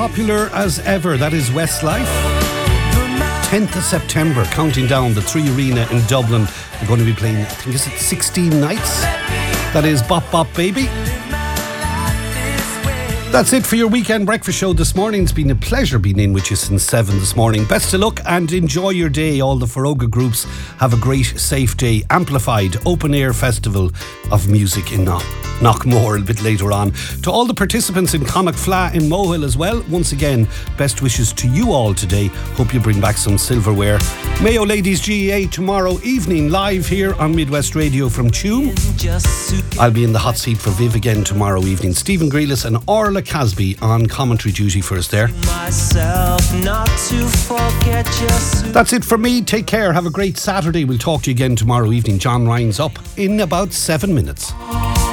popular as ever. That is Westlife. 10th of September, counting down, the 3 Arena in Dublin. They're going to be playing, I think, is it 16 nights? That is Bop Bop Baby. That's it for your weekend breakfast show this morning. It's been a pleasure being in with you since 7 this morning. Best of luck and enjoy your day. All the Foróga groups have a great, safe day. Amplified Open Air Festival of Music in Knockmore a bit later on. To all the participants in Connacht Fleadh in Mohill as well, once again, best wishes to you all today. Hope you bring back some silverware. Mayo Ladies GAA tomorrow evening live here on Midwest Radio from Tuam. I'll be in the hot seat for Viv again tomorrow evening. Stephen Grealis and Orla Casby on commentary duty for us there. That's it for me. Take care. Have a great Saturday. We'll talk to you again tomorrow evening. John Ryan's up in about 7 minutes.